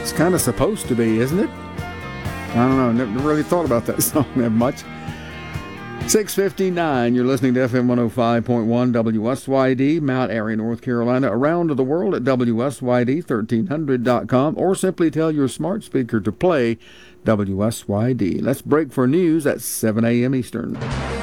It's kind of supposed to be, isn't it? I don't know. Never really thought about that song that much. 6:59. You're listening to FM 105.1 WSYD, Mount Airy, North Carolina. Around the world at WSYD1300.com, or simply tell your smart speaker to play WSYD. Let's break for news at 7 a.m. Eastern.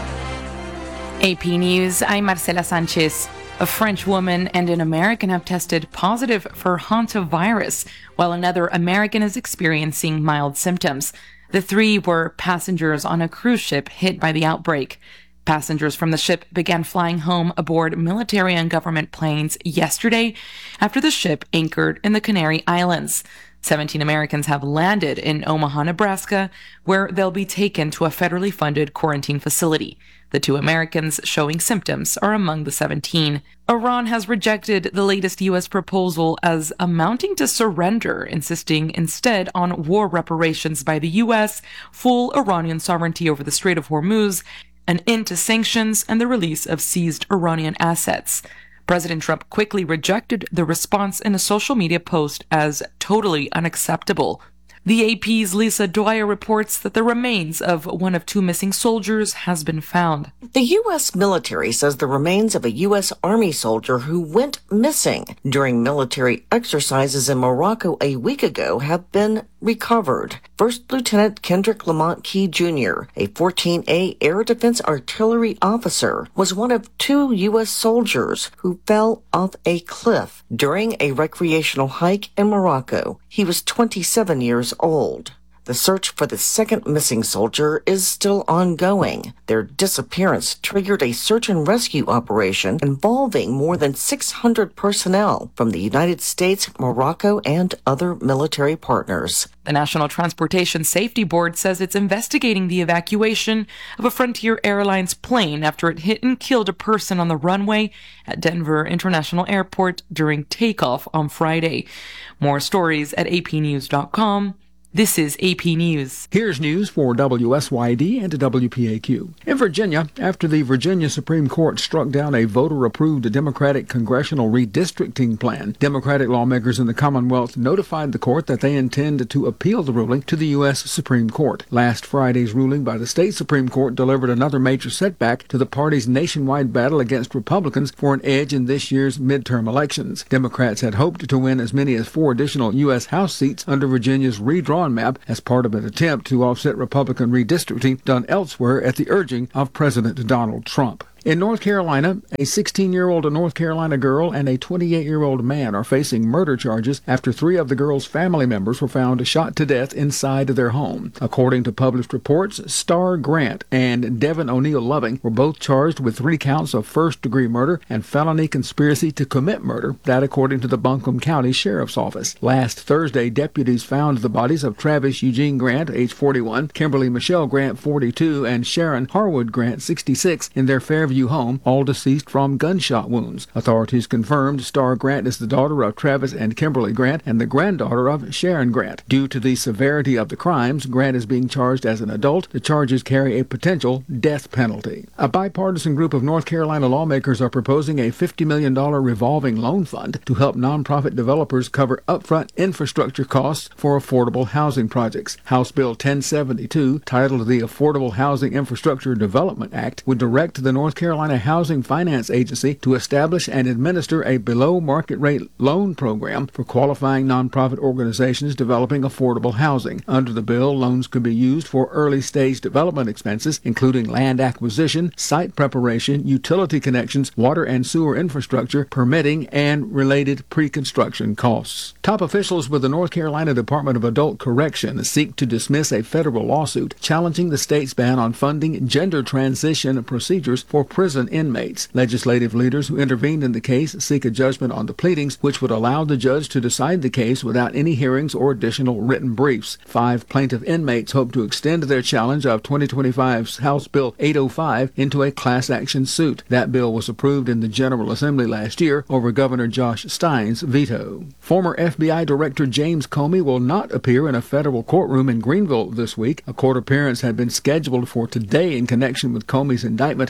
AP News, I'm Marcela Sanchez. A French woman and an American have tested positive for hantavirus, while another American is experiencing mild symptoms. The three were passengers on a cruise ship hit by the outbreak. Passengers from the ship began flying home aboard military and government planes yesterday after the ship anchored in the Canary Islands. 17 Americans have landed in Omaha, Nebraska, where they'll be taken to a federally funded quarantine facility. The 2 Americans showing symptoms are among the 17. Iran has rejected the latest U.S. proposal as amounting to surrender, insisting instead on war reparations by the U.S., full Iranian sovereignty over the Strait of Hormuz, an end to sanctions, and the release of seized Iranian assets. President Trump quickly rejected the response in a social media post as totally unacceptable. The AP's Lisa Dwyer reports that the remains of one of 2 missing soldiers has been found. The U.S. military says the remains of a U.S. Army soldier who went missing during military exercises in Morocco a week ago have been recovered. First Lieutenant Kendrick Lamont Key Jr., a 14A Air Defense Artillery officer, was one of 2 U.S. soldiers who fell off a cliff during a recreational hike in Morocco. He was 27 years old. The search for the second missing soldier is still ongoing. Their disappearance triggered a search and rescue operation involving more than 600 personnel from the United States, Morocco, and other military partners. The National Transportation Safety Board says it's investigating the evacuation of a Frontier Airlines plane after it hit and killed a person on the runway at Denver International Airport during takeoff on Friday. More stories at apnews.com. This is AP News. Here's news for WSYD and WPAQ. In Virginia, after the Virginia Supreme Court struck down a voter-approved Democratic congressional redistricting plan, Democratic lawmakers in the Commonwealth notified the court that they intend to appeal the ruling to the U.S. Supreme Court. Last Friday's ruling by the state Supreme Court delivered another major setback to the party's nationwide battle against Republicans for an edge in this year's midterm elections. Democrats had hoped to win as many as 4 additional U.S. House seats under Virginia's redrawn map as part of an attempt to offset Republican redistricting done elsewhere at the urging of President Donald Trump. In North Carolina, a 16-year-old North Carolina girl and a 28-year-old man are facing murder charges after 3 of the girl's family members were found shot to death inside their home. According to published reports, Star Grant and Devin O'Neill Loving were both charged with 3 counts of first-degree murder and felony conspiracy to commit murder, that according to the Buncombe County Sheriff's Office. Last Thursday, deputies found the bodies of Travis Eugene Grant, age 41, Kimberly Michelle Grant, 42, and Sharon Harwood Grant, 66, in their Fairview home, all deceased from gunshot wounds. Authorities confirmed Star Grant is the daughter of Travis and Kimberly Grant and the granddaughter of Sharon Grant. Due to the severity of the crimes, Grant is being charged as an adult. The charges carry a potential death penalty. A bipartisan group of North Carolina lawmakers are proposing a $50 million revolving loan fund to help nonprofit developers cover upfront infrastructure costs for affordable housing projects. House Bill 1072, titled the Affordable Housing Infrastructure Development Act, would direct the North Carolina Housing Finance Agency to establish and administer a below-market rate loan program for qualifying nonprofit organizations developing affordable housing. Under the bill, loans could be used for early-stage development expenses, including land acquisition, site preparation, utility connections, water and sewer infrastructure, permitting, and related pre-construction costs. Top officials with the North Carolina Department of Adult Correction seek to dismiss a federal lawsuit challenging the state's ban on funding gender transition procedures for prison inmates. Legislative leaders who intervened in the case seek a judgment on the pleadings, which would allow the judge to decide the case without any hearings or additional written briefs. 5 plaintiff inmates hope to extend their challenge of 2025's House Bill 805 into a class action suit. That bill was approved in the General Assembly last year over Governor Josh Stein's veto. Former FBI Director James Comey will not appear in a federal courtroom in Greenville this week. A court appearance had been scheduled for today in connection with Comey's indictment on 2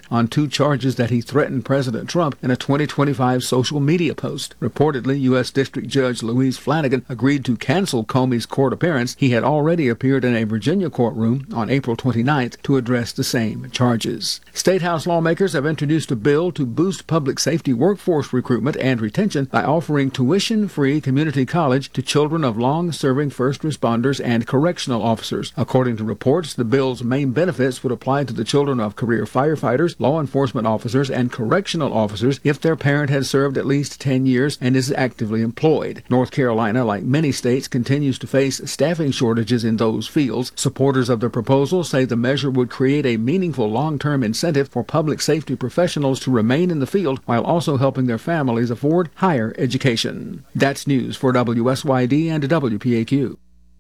charges that he threatened President Trump in a 2025 social media post. Reportedly, U.S. District Judge Louise Flanagan agreed to cancel Comey's court appearance. He had already appeared in a Virginia courtroom on April 29th to address the same charges. State House lawmakers have introduced a bill to boost public safety workforce recruitment and retention by offering tuition-free community college to children of long-serving first responders and correctional officers. According to reports, the bill's main benefits would apply to the children of career firefighters, law enforcement officers, and correctional officers if their parent has served at least 10 years and is actively employed. North Carolina, like many states, continues to face staffing shortages in those fields. Supporters of the proposal say the measure would create a meaningful long-term incentive for public safety professionals to remain in the field while also helping their families afford higher education. That's news for WSYD and WPAQ.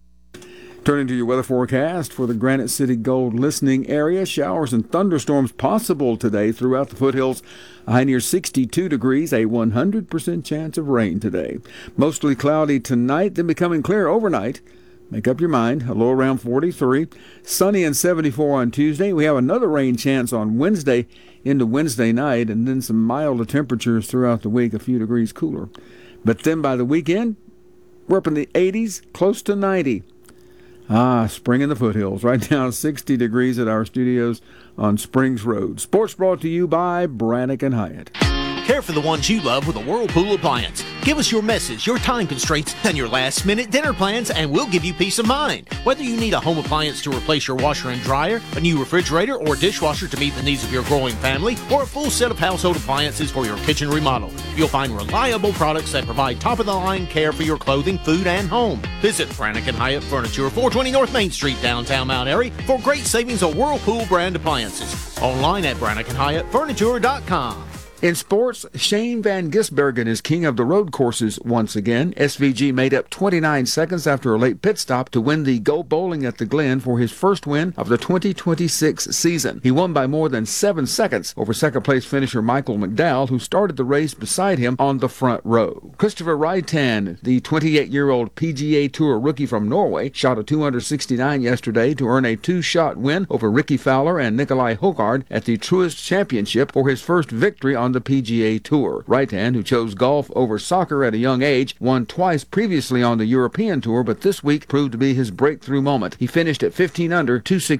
Turning to your weather forecast for the Granite City Gold listening area, showers and thunderstorms possible today throughout the foothills. A high near 62 degrees, a 100% chance of rain today. Mostly cloudy tonight, then becoming clear overnight. Make up your mind, a low around 43. Sunny and 74 on Tuesday. We have another rain chance on Wednesday into Wednesday night, and then some milder temperatures throughout the week, a few degrees cooler. But then by the weekend, we're up in the 80s, close to 90. Spring in the foothills. Right now, 60 degrees at our studios on Springs Road. Sports brought to you by Brannick and Hyatt. Care for the ones you love with a Whirlpool appliance. Give us your message, your time constraints, and your last-minute dinner plans, and we'll give you peace of mind. Whether you need a home appliance to replace your washer and dryer, a new refrigerator or dishwasher to meet the needs of your growing family, or a full set of household appliances for your kitchen remodel, you'll find reliable products that provide top-of-the-line care for your clothing, food, and home. Visit Brannick and Hyatt Furniture, 420 North Main Street, downtown Mount Airy, for great savings on Whirlpool brand appliances. Online at BrannickandHyattFurniture.com. In sports, Shane Van Gisbergen is king of the road courses once again. SVG made up 29 seconds after a late pit stop to win the Go Bowling at the Glen for his first win of the 2026 season. He won by more than 7 seconds over second-place finisher Michael McDowell, who started the race beside him on the front row. Christopher Reitan, the 28-year-old PGA Tour rookie from Norway, shot a 269 yesterday to earn a two-shot win over Ricky Fowler and Nikolai Hogard at the Truist Championship for his first victory on the PGA Tour. Reitan, who chose golf over soccer at a young age, won twice previously on the European Tour, but this week proved to be his breakthrough moment. He finished at 15 under,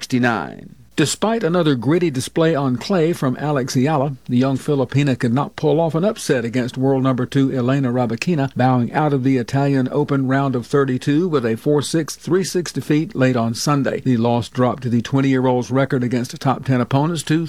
269. Despite another gritty display on clay from Alex Ayala, the young Filipina could not pull off an upset against world number 2 Elena Rybakina, bowing out of the Italian Open round of 32 with a 4-6, 3-6 defeat late on Sunday. The loss dropped the 20-year-old's record against top 10 opponents to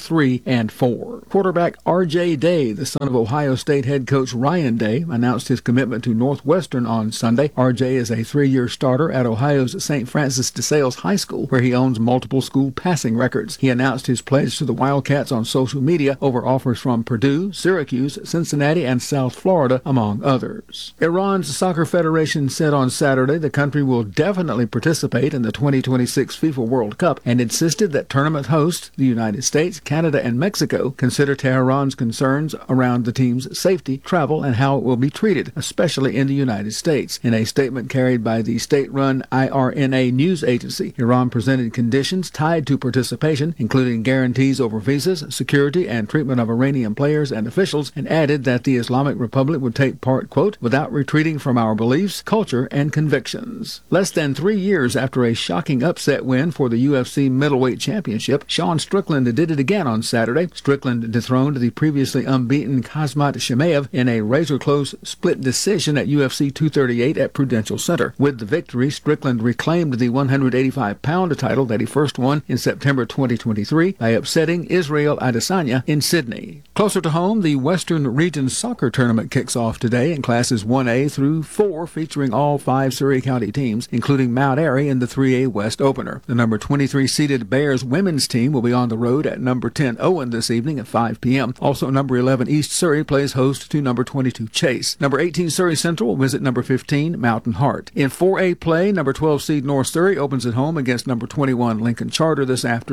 3-4. Quarterback R.J. Day, the son of Ohio State head coach Ryan Day, announced his commitment to Northwestern on Sunday. R.J. is a 3-year starter at Ohio's St. Francis de Sales High School, where he owns multiple school passing records. He announced his pledge to the Wildcats on social media over offers from Purdue, Syracuse, Cincinnati, and South Florida, among others. Iran's Soccer Federation said on Saturday the country will definitely participate in the 2026 FIFA World Cup and insisted that tournament hosts, the United States, Canada, and Mexico, consider Tehran's concerns around the team's safety, travel, and how it will be treated, especially in the United States. In a statement carried by the state-run IRNA news agency, Iran presented conditions tied to participation, including guarantees over visas, security, and treatment of Iranian players and officials, and added that the Islamic Republic would take part, quote, without retreating from our beliefs, culture, and convictions. Less than 3 years after a shocking upset win for the UFC middleweight championship, Sean Strickland did it again on Saturday. Strickland dethroned the previously unbeaten Khamzat Chimaev in a razor-close split decision at UFC 238 at Prudential Center. With the victory, Strickland reclaimed the 185-pound title that he first won in September 2023 by upsetting Israel Adesanya in Sydney. Closer to home, the Western Region Soccer Tournament kicks off today in classes 1A through 4, featuring all 5 Surrey County teams, including Mount Airy in the 3A West opener. The number 23-seeded Bears women's team will be on the road at number 10 Owen this evening at 5 p.m. Also, number 11 East Surrey plays host to number 22 Chase. Number 18 Surrey Central will visit number 15 Mountain Heart. In 4A play, number 12 seed North Surrey opens at home against number 21 Lincoln Charter this afternoon.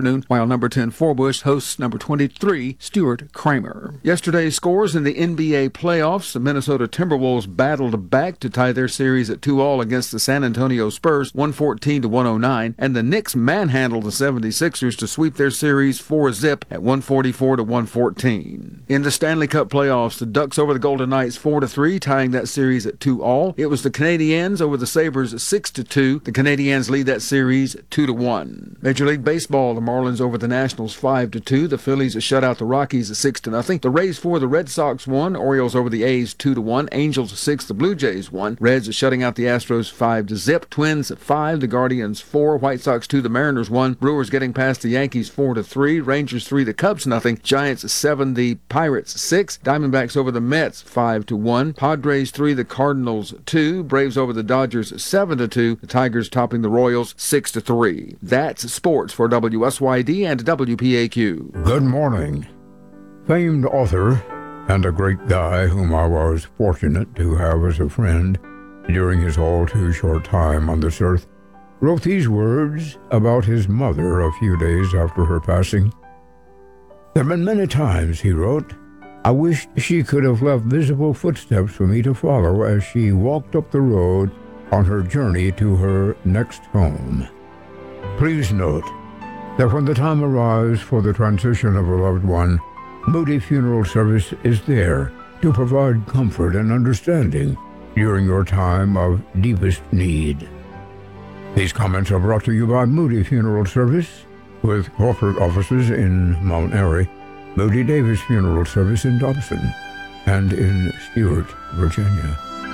afternoon, while number 10 Forbush hosts number 23 Stuart Kramer. Yesterday's scores in the NBA playoffs: the Minnesota Timberwolves battled back to tie their series at 2-all against the San Antonio Spurs, 114-109, and the Knicks manhandled the 76ers to sweep their series 4-zip at 144-114. In the Stanley Cup playoffs, the Ducks over the Golden Knights 4-3, tying that series at 2-all. It was the Canadiens over the Sabres 6-2. The Canadiens lead that series 2-1. Major League Baseball, the Marlins over the Nationals 5-2. The Phillies shut out the Rockies 6-0. The Rays 4, the Red Sox 1. Orioles over the A's 2-1. Angels 6, the Blue Jays 1. Reds shutting out the Astros 5-0. Twins 5, the Guardians 4. White Sox 2, the Mariners 1. Brewers getting past the Yankees 4-3. Rangers 3, the Cubs 0. Giants 7, the Pirates 6. Diamondbacks over the Mets 5-1. Padres 3, the Cardinals 2. Braves over the Dodgers 7-2. The Tigers topping the Royals 6-3. That's sports for WSYD and WPAQ. Good morning. Famed author and a great guy whom I was fortunate to have as a friend during his all too short time on this earth wrote these words about his mother a few days after her passing. There have been many times, he wrote, I wished she could have left visible footsteps for me to follow as she walked up the road on her journey to her next home. Please note that when the time arrives for the transition of a loved one, Moody Funeral Service is there to provide comfort and understanding during your time of deepest need. These comments are brought to you by Moody Funeral Service, with corporate offices in Mount Airy, Moody Davis Funeral Service in Dobson, and in Stuart, Virginia.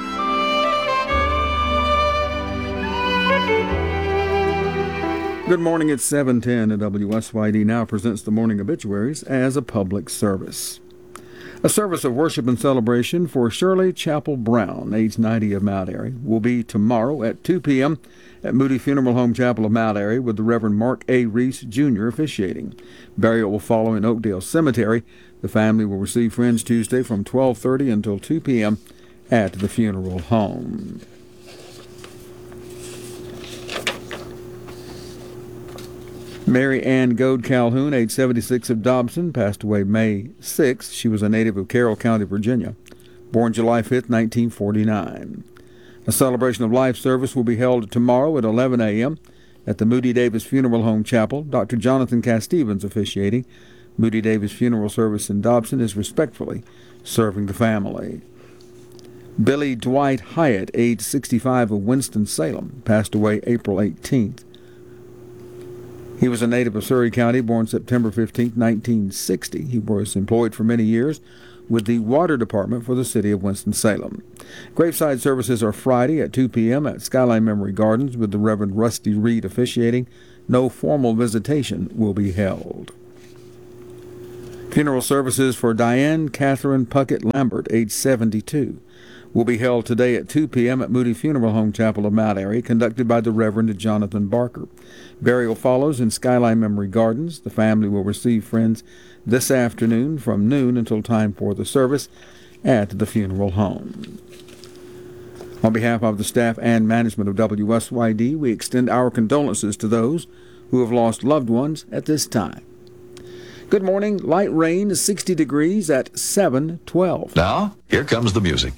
Good morning, it's 7:10 and WSYD now presents the morning obituaries as a public service. A service of worship and celebration for Shirley Chapel Brown, age 90 of Mount Airy, will be tomorrow at 2 p.m. at Moody Funeral Home Chapel of Mount Airy, with the Reverend Mark A. Reese, Jr. officiating. Burial will follow in Oakdale Cemetery. The family will receive friends Tuesday from 12:30 until 2 p.m. at the funeral home. Mary Ann Goad Calhoun, age 76 of Dobson, passed away May 6th. She was a native of Carroll County, Virginia. Born July 5th, 1949. A celebration of life service will be held tomorrow at 11 a.m. at the Moody Davis Funeral Home Chapel. Dr. Jonathan Castevens officiating. Moody Davis Funeral Service in Dobson is respectfully serving the family. Billy Dwight Hyatt, age 65 of Winston-Salem, passed away April 18th. He was a native of Surrey County, born September 15, 1960. He was employed for many years with the Water Department for the city of Winston-Salem. Graveside services are Friday at 2 p.m. at Skyline Memory Gardens, with the Reverend Rusty Reed officiating. No formal visitation will be held. Funeral services for Diane Catherine Puckett Lambert, age 72, will be held today at 2 p.m. at Moody Funeral Home Chapel of Mount Airy, conducted by the Reverend Jonathan Barker. Burial follows in Skyline Memory Gardens. The family will receive friends this afternoon from noon until time for the service at the funeral home. On behalf of the staff and management of WSYD, we extend our condolences to those who have lost loved ones at this time. Good morning. Light rain, 60 degrees at 7:12. Now, here comes the music.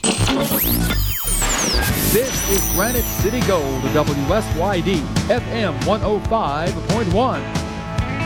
This is Granite City Gold, WSYD, FM 105.1.